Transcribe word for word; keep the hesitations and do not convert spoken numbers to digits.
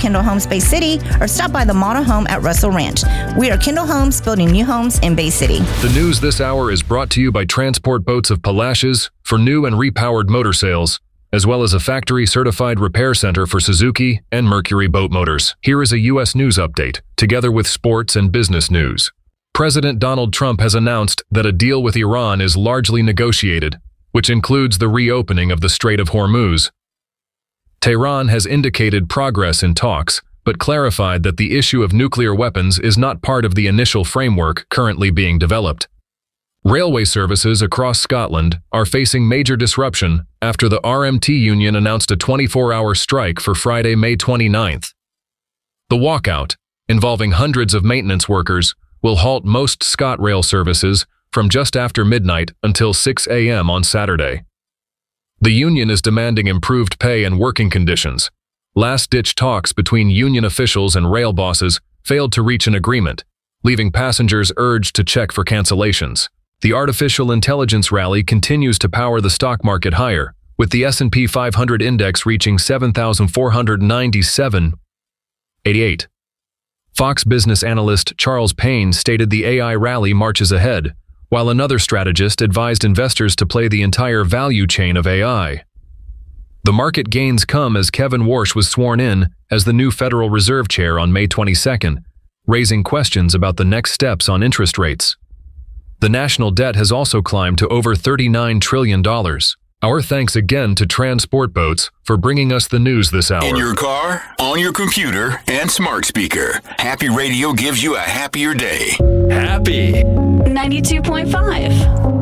Kendall Homes Bay City or stop by the model home at Russell Ranch. We are Kendall Homes, building new homes in Bay City. The news this hour is brought to you by Transport Boats of Palacios for new and repowered motor sales, as well as a factory-certified repair center for Suzuki and Mercury boat motors. Here is a U S news update, together with sports and business news. President Donald Trump has announced that a deal with Iran is largely negotiated, which includes the reopening of the Strait of Hormuz. Tehran has indicated progress in talks, but clarified that the issue of nuclear weapons is not part of the initial framework currently being developed. Railway services across Scotland are facing major disruption after the R M T union announced a twenty-four hour strike for Friday, May twenty-ninth. The walkout, involving hundreds of maintenance workers, will halt most ScotRail services from just after midnight until six a m on Saturday. The union is demanding improved pay and working conditions. Last-ditch talks between union officials and rail bosses failed to reach an agreement, leaving passengers urged to check for cancellations. The artificial intelligence rally continues to power the stock market higher, with the S and P five hundred index reaching seven thousand four hundred ninety-seven point eight eight. Fox business analyst Charles Payne stated the A I rally marches ahead, while another strategist advised investors to play the entire value chain of A I. The market gains come as Kevin Warsh was sworn in as the new Federal Reserve Chair on May twenty-second, raising questions about the next steps on interest rates. The national debt has also climbed to over thirty-nine trillion dollars. Our thanks again to Transport Boats for bringing us the news this hour. In your car, on your computer, and smart speaker, Happy Radio gives you a happier day. Happy ninety-two point five.